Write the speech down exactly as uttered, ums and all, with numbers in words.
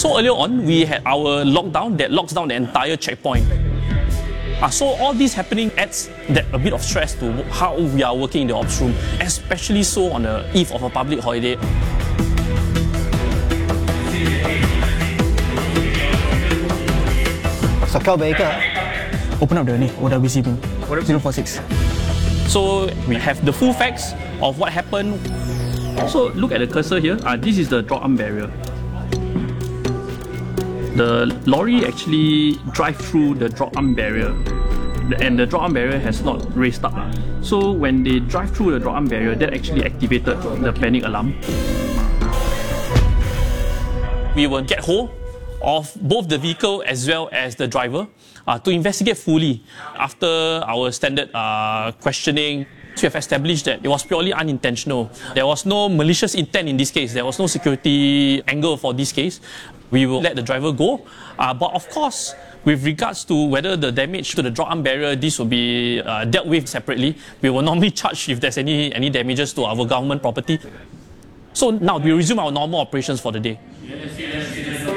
So earlier on, we had our lockdown that locks down the entire checkpoint. Uh, so all this happening adds that a bit of stress to how we are working in the ops room, especially so on the eve of a public holiday. So kau baik ke? Open up the ni, O W C pin. zero four six. So we have the full facts of what happened. So look at the cursor here. Uh, this is the drop arm barrier. The lorry actually drive through the drop arm barrier, and the drop arm barrier has not raised up. So when they drive through the drop arm barrier, that actually activated the panic alarm. We will get hold of both the vehicle as well as the driver uh, to investigate fully. After our standard uh, questioning, we have established that it was purely unintentional. There was no malicious intent in this case. There was no security angle for this case. We will let the driver go. Uh, but of course, with regards to whether the damage to the drop arm barrier, this will be uh, dealt with separately. We will normally charge if there's any, any damages to our government property. So now we resume our normal operations for the day.